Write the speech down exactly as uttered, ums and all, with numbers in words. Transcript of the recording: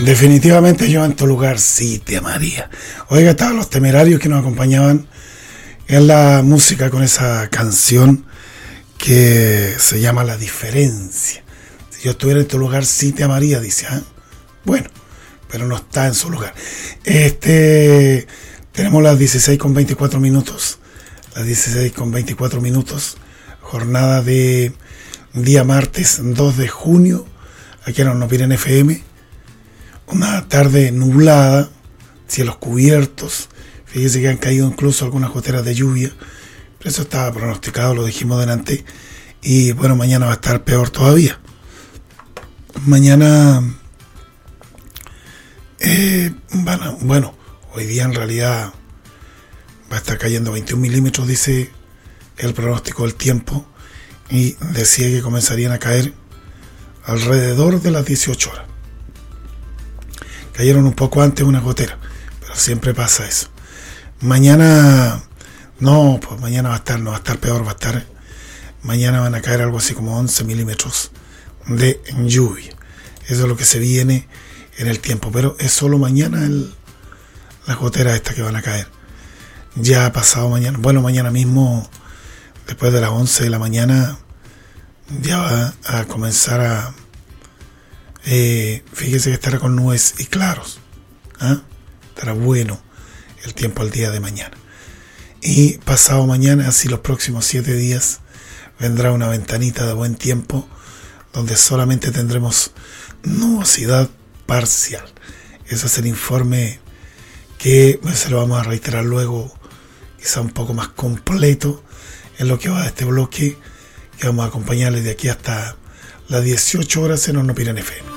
Definitivamente yo en tu lugar sí te amaría. Oiga, estaban los Temerarios que nos acompañaban en la música con esa canción que se llama La Diferencia. Si yo estuviera en tu lugar sí te amaría, dice. ¿eh? Bueno, pero no está en su lugar. Este, tenemos las dieciséis con veinticuatro minutos. Las dieciséis con veinticuatro minutos. Jornada de día martes dos de junio. Aquí en Hornopiren F M. Una tarde nublada, cielos cubiertos. Fíjese que han caído incluso algunas goteras de lluvia. Pero eso estaba pronosticado, lo dijimos delante. Y bueno, mañana va a estar peor todavía. Mañana, eh, bueno, bueno, hoy día en realidad va a estar cayendo veintiún milímetros, dice el pronóstico del tiempo. Y decía que comenzarían a caer alrededor de las dieciocho horas. Cayeron un poco antes unas goteras, pero siempre pasa eso. Mañana, no, pues mañana va a estar, no va a estar peor, va a estar, mañana van a caer algo así como once milímetros de lluvia. Eso es lo que se viene en el tiempo, pero es solo mañana el, las goteras estas que van a caer. Ya pasado mañana, bueno, mañana mismo, después de las once de la mañana, ya va a comenzar a... Eh, fíjese que estará con nubes y claros. ¿eh? Estará bueno el tiempo al día de mañana. Y pasado mañana, así los próximos siete días, vendrá una ventanita de buen tiempo donde solamente tendremos nubosidad parcial. Ese es el informe que pues, se lo vamos a reiterar luego, quizá un poco más completo en lo que va de este bloque, que vamos a acompañarles de aquí hasta las dieciocho horas en Hornopiren F M.